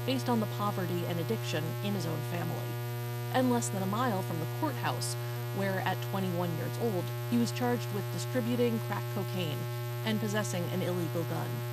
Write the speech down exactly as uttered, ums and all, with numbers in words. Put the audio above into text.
based on the poverty and addiction in his own family. And less than a mile from the courthouse, where at twenty-one years old, he was charged with distributing crack cocaine and possessing an illegal gun.